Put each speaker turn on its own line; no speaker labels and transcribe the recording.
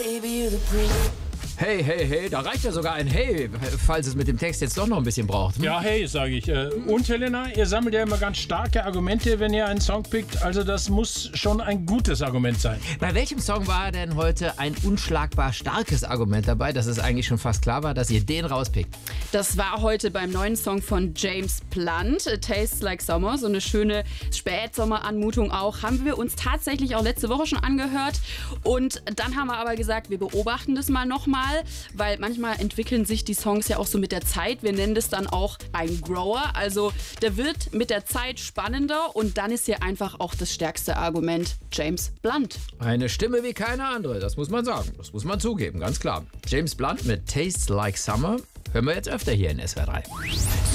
Hey, hey, hey, da reicht ja sogar ein Hey, falls es mit dem Text jetzt doch noch ein bisschen braucht.
Ja, hey, sage ich. Und Helena, ihr sammelt ja immer ganz starke Argumente, wenn ihr einen Song pickt. Also das muss schon ein gutes Argument sein.
Bei welchem Song war denn heute ein unschlagbar starkes Argument dabei, dass es eigentlich schon fast klar war, dass ihr den rauspickt?
Das war heute beim neuen Song von James Blunt, Tastes Like Summer. So eine schöne Spätsommeranmutung auch. Haben wir uns tatsächlich auch letzte Woche schon angehört. Und dann haben wir aber gesagt, wir beobachten das mal nochmal, weil manchmal entwickeln sich die Songs ja auch so mit der Zeit. Wir nennen das dann auch ein Grower. Also der wird mit der Zeit spannender und dann ist hier einfach auch das stärkste Argument James Blunt.
Eine Stimme wie keine andere, das muss man sagen. Das muss man zugeben, ganz klar. James Blunt mit Tastes Like Summer hören wir jetzt öfter hier in SWR 3.